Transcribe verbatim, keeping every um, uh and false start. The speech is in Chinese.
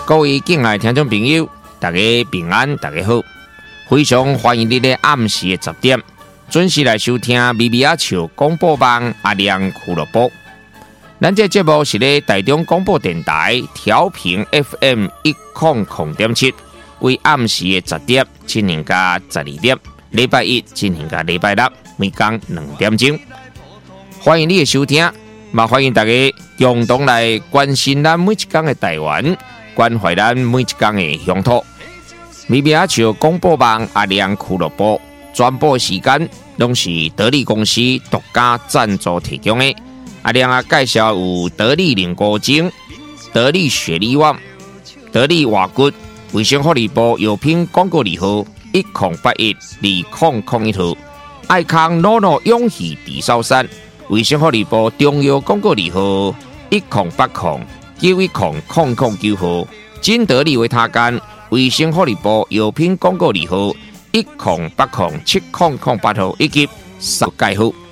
各位敬爱听众朋友，大家平安，大家好！非常欢迎你在暗时的十点准时来收听咪咪仔笑广播网阿亮俱乐部。咱这节目是咧台中广播电台调频 F M 一零零点七，为暗时的十点进行到十二点，礼拜一进行到礼拜六，每天两点钟。欢迎你的收听，也欢迎大家共同来关心咱每一天的台湾，关怀咱每一天的乡土。咪咪仔笑广播网阿亮俱乐部转播时间，拢是得力公司独家赞助提供的。阿亮啊，介绍有得力凝固精、得力雪力旺、得力瓦骨、卫生福利部药品广告字号一零八一二零零一号，爱康诺诺永续地sau山。卫生福利部中药广告字号一零八零九一零零零九号，金得利维他干卫生福利部药品广告字号一零八零七零零八号以及三介号。